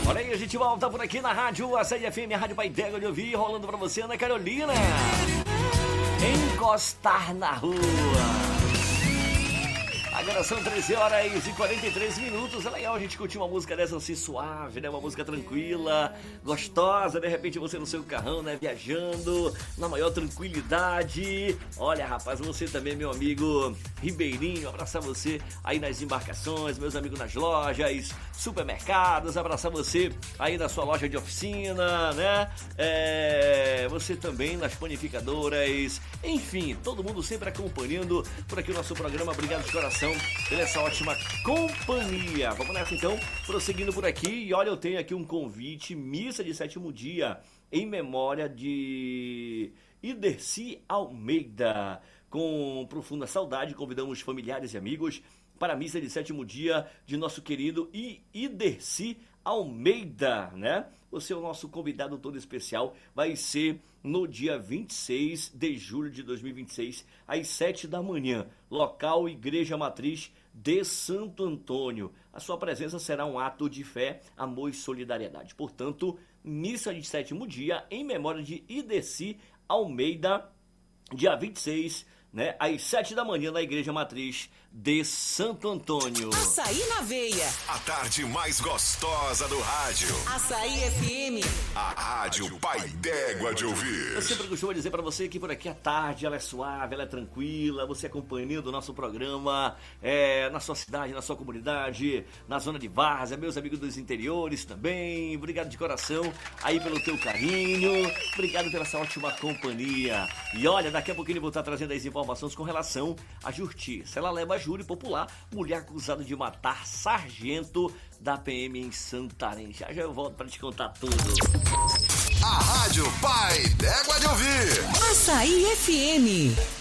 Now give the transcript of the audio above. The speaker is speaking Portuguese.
Olha aí, a gente volta por aqui na rádio Açaí FM, a Rádio Pai d'Égua de Ouvir, rolando pra você, Ana Carolina. Encostar na rua. Agora são 13 horas e 43 minutos. É legal a gente curtir uma música dessa assim suave, né? Uma música tranquila, gostosa. De repente você no seu carrão, né? Viajando na maior tranquilidade. Olha, rapaz, você também, meu amigo Ribeirinho. Abraçar você aí nas embarcações, meus amigos nas lojas, supermercados. Abraçar você aí na sua loja de oficina, né? Você também nas panificadoras. Enfim, todo mundo sempre acompanhando por aqui o nosso programa. Obrigado de coração pela essa ótima companhia. Vamos nessa então, prosseguindo por aqui. E olha, eu tenho aqui um convite, missa de 7º dia, em memória de Iderci Almeida. Com profunda saudade, convidamos familiares e amigos para a missa de 7º dia de nosso querido Iderci Almeida, né? Você é o nosso convidado todo especial. Vai ser no dia 26 de julho de 2026, às 7 da manhã. Local Igreja Matriz de Santo Antônio. A sua presença será um ato de fé, amor e solidariedade. Portanto, missa de 7º dia em memória de Iderci Almeida, dia 26, né, às 7 da manhã na Igreja Matriz de Santo Antônio. Açaí na veia. A tarde mais gostosa do rádio. Açaí FM. A rádio Pai d'Égua de Ouvir. Eu sempre costumo dizer pra você que por aqui a tarde ela é suave, ela é tranquila, você acompanhando o nosso programa na sua cidade, na sua comunidade, na zona de Várzea, meus amigos dos interiores também. Obrigado de coração aí pelo teu carinho, obrigado pela essa ótima companhia. E olha, daqui a pouquinho eu vou estar trazendo as informações com relação à justiça. Ela leva a júri popular, mulher acusada de matar sargento da PM em Santarém. Já eu volto para te contar tudo. A rádio Pai d'Égua de Ouvir. Açaí FM.